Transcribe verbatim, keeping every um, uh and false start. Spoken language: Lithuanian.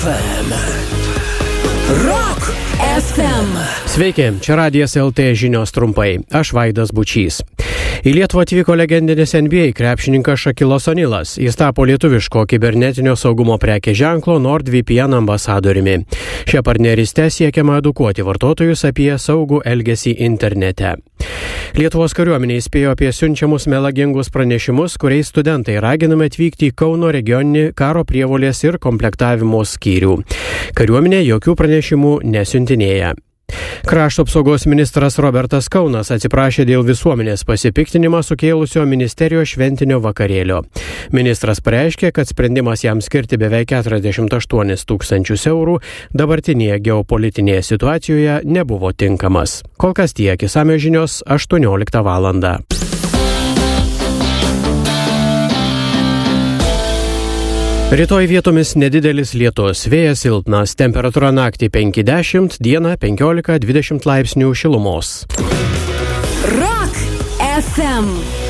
Rock F M. Sveiki, čia Radijas L T žinios trumpai. Aš Vaidas Bučys. Į Lietuvą atvyko legendinis N B A krepšininkas Shaquilas O'Nealas. Jis tapo lietuviško kibernetinio saugumo prekės ženklo NordVPN ambasadoriumi. Šia partneriste siekiama edukuoti vartotojus apie saugų elgesį internete. Lietuvos kariuomenė įspėjo apie siunčiamus melagingus pranešimus, kuriais studentai raginami atvykti į Kauno regioninį karo prievolės ir komplektavimo skyrių. Kariuomenė jokių pranešimų nesiuntinėja. Krašto apsaugos ministras Robertas Kaunas atsiprašė dėl visuomenės pasipiktinimą sukėlusio ministerijos šventinio vakarėlio. Ministras pareiškė, kad sprendimas jam skirti beveik keturiasdešimt aštuonis tūkstančius eurų dabartinėje geopolitinėje situacijoje nebuvo tinkamas. Kol kas tiek, išsamios žinios aštuonioliktą valandą. Rytoj vietomis nedidelis lietus, vėjas silpnas, temperatūra naktį penki dešimt, dieną penkiolika dvidešimt laipsnių šilumos. Rock F M.